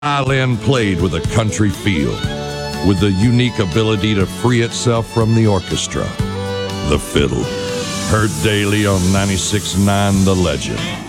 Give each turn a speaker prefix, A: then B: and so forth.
A: violin played with a country feel, with the unique ability to free itself from the orchestra. The fiddle, heard daily on 96.9 The Legend.